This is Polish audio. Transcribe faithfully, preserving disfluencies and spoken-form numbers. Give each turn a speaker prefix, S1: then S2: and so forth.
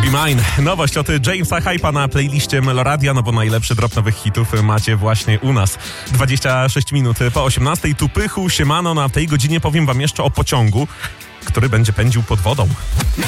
S1: Be Mine. Nowość od Jamesa Hype'a na playliście Meloradia, no bo najlepszy drop nowych hitów macie właśnie u nas. dwadzieścia sześć minut po osiemnastej. Tu Pychu, siemano. Na tej godzinie powiem wam jeszcze o pociągu, który będzie pędził pod wodą.